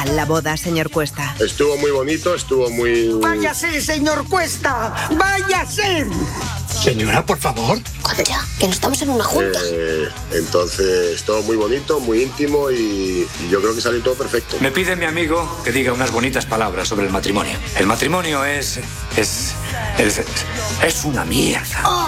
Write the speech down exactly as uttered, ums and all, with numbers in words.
tal la boda, señor Cuesta? Estuvo muy bonito, estuvo muy... ¡Váyase, señor Cuesta! ¡Váyase! Señora, por favor. Cuando ya, que no estamos en una junta. Eh, entonces, todo muy bonito, muy íntimo y, y yo creo que salió todo perfecto. Me pide mi amigo que diga unas bonitas palabras sobre el matrimonio. El matrimonio es... es... es, es una mierda. ¡Oh!